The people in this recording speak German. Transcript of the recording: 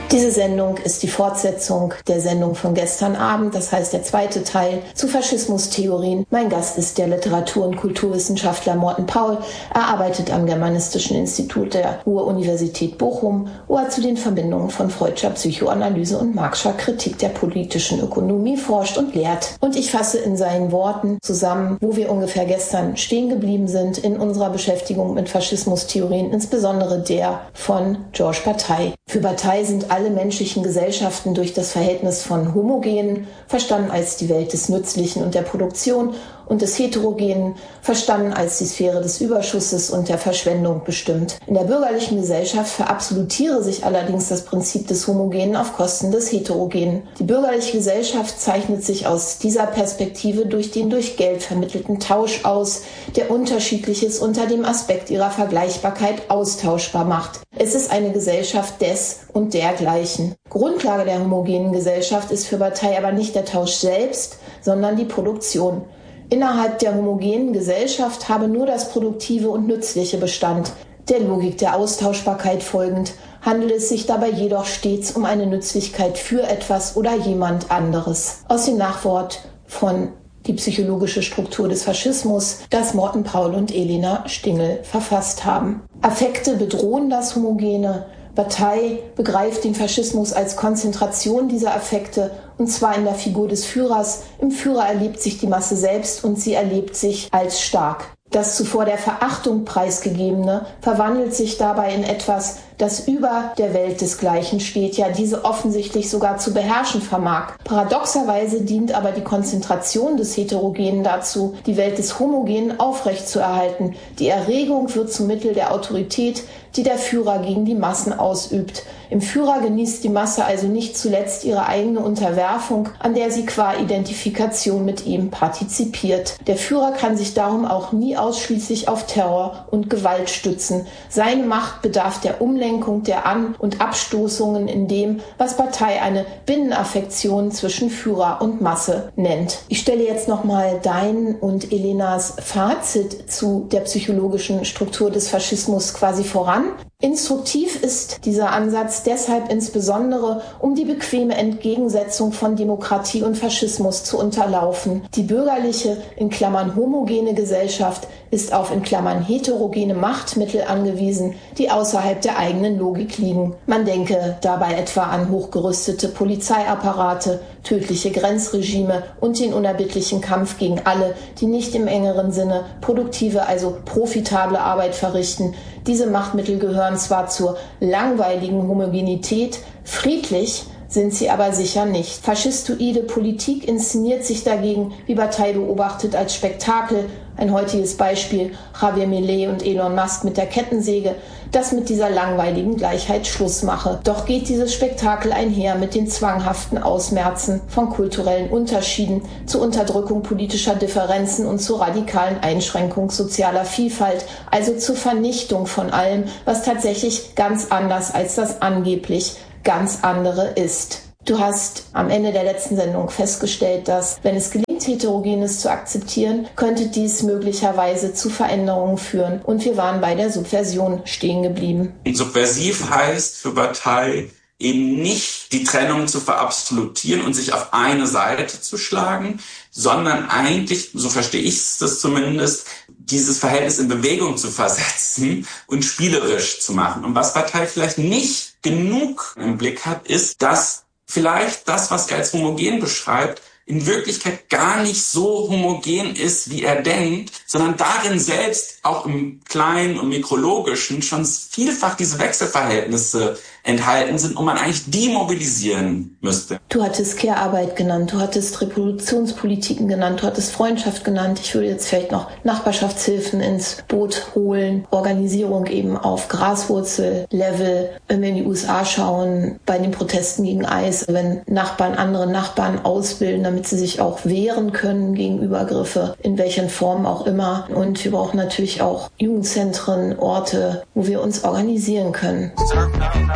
Diese Sendung ist die Fortsetzung der Sendung von gestern Abend, das heißt der zweite Teil zu Faschismustheorien. Mein Gast ist der Literatur- und Kulturwissenschaftler Morten Paul. Er arbeitet am Germanistischen Institut der Ruhr-Universität Bochum, wo er zu den Verbindungen von Freudscher Psychoanalyse und Marxscher Kritik der politischen Ökonomie forscht und lehrt. Und ich fasse in seinen Worten zusammen, wo wir ungefähr gestern stehen geblieben sind in unserer Beschäftigung mit Faschismustheorien, insbesondere der von Georges Bataille. Für Bataille sind alle menschlichen Gesellschaften durch das Verhältnis von Homogenen, verstanden als die Welt des Nützlichen und der Produktion, und des Heterogenen, verstanden als die Sphäre des Überschusses und der Verschwendung, bestimmt. In der bürgerlichen Gesellschaft verabsolutiere sich allerdings das Prinzip des Homogenen auf Kosten des Heterogenen. Die bürgerliche Gesellschaft zeichnet sich aus dieser Perspektive durch den durch Geld vermittelten Tausch aus, der Unterschiedliches unter dem Aspekt ihrer Vergleichbarkeit austauschbar macht. Es ist eine Gesellschaft des und dergleichen. Grundlage der homogenen Gesellschaft ist für Bataille aber nicht der Tausch selbst, sondern die Produktion. Innerhalb der homogenen Gesellschaft habe nur das Produktive und Nützliche Bestand. Der Logik der Austauschbarkeit folgend handelt es sich dabei jedoch stets um eine Nützlichkeit für etwas oder jemand anderes. Aus dem Nachwort von Die psychologische Struktur des Faschismus, das Morten Paul und Elena Stingel verfasst haben. Affekte bedrohen das Homogene. Bataille begreift den Faschismus als Konzentration dieser Affekte, und zwar in der Figur des Führers. Im Führer erlebt sich die Masse selbst und sie erlebt sich als stark. Das zuvor der Verachtung preisgegebene verwandelt sich dabei in etwas, das über der Welt desgleichen steht, ja diese offensichtlich sogar zu beherrschen vermag. Paradoxerweise dient aber die Konzentration des Heterogenen dazu, die Welt des Homogenen aufrechtzuerhalten. Die Erregung wird zum Mittel der Autorität, die der Führer gegen die Massen ausübt. Im Führer genießt die Masse also nicht zuletzt ihre eigene Unterwerfung, an der sie qua Identifikation mit ihm partizipiert. Der Führer kann sich darum auch nie ausschließlich auf Terror und Gewalt stützen. Seine Macht bedarf der Umlenkung der An- und Abstoßungen in dem, was Bataille eine Binnenaffektion zwischen Führer und Masse nennt. Ich stelle jetzt nochmal dein und Elenas Fazit zu der psychologischen Struktur des Faschismus quasi voran. Instruktiv ist dieser Ansatz deshalb insbesondere, um die bequeme Entgegensetzung von Demokratie und Faschismus zu unterlaufen. Die bürgerliche, in Klammern homogene Gesellschaft ist auf in Klammern heterogene Machtmittel angewiesen, die außerhalb der eigenen Logik liegen. Man denke dabei etwa an hochgerüstete Polizeiapparate, tödliche Grenzregime und den unerbittlichen Kampf gegen alle, die nicht im engeren Sinne produktive, also profitable Arbeit verrichten. Diese Machtmittel gehören zwar zur langweiligen Homogenität, friedlich sind sie aber sicher nicht. Faschistoide Politik inszeniert sich dagegen, wie Bataille beobachtet, als Spektakel. Ein heutiges Beispiel, Javier Milei und Elon Musk mit der Kettensäge, das mit dieser langweiligen Gleichheit Schluss mache. Doch geht dieses Spektakel einher mit den zwanghaften Ausmerzen von kulturellen Unterschieden, zur Unterdrückung politischer Differenzen und zur radikalen Einschränkung sozialer Vielfalt, also zur Vernichtung von allem, was tatsächlich ganz anders als das angeblich ganz andere ist. Du hast am Ende der letzten Sendung festgestellt, dass, wenn es gelingt, Heterogenes zu akzeptieren, könnte dies möglicherweise zu Veränderungen führen. Und wir waren bei der Subversion stehen geblieben. Subversiv heißt für Bataille eben nicht die Trennung zu verabsolutieren und sich auf eine Seite zu schlagen, sondern eigentlich, so verstehe ich das zumindest, dieses Verhältnis in Bewegung zu versetzen und spielerisch zu machen. Und was Bataille vielleicht nicht genug im Blick hat, ist, dass vielleicht das, was er als homogen beschreibt, in Wirklichkeit gar nicht so homogen ist, wie er denkt, sondern darin selbst, auch im Kleinen und Mikrologischen, schon vielfach diese Wechselverhältnisse enthalten sind und man eigentlich demobilisieren müsste. Du hattest Care-Arbeit genannt, du hattest Reproduktionspolitiken genannt, du hattest Freundschaft genannt. Ich würde jetzt vielleicht noch Nachbarschaftshilfen ins Boot holen, Organisierung eben auf Graswurzel-Level. Wenn wir in die USA schauen, bei den Protesten gegen ICE, wenn Nachbarn andere Nachbarn ausbilden, damit sie sich auch wehren können gegen Übergriffe, in welchen Formen auch immer. Und wir brauchen natürlich auch Jugendzentren, Orte, wo wir uns organisieren können.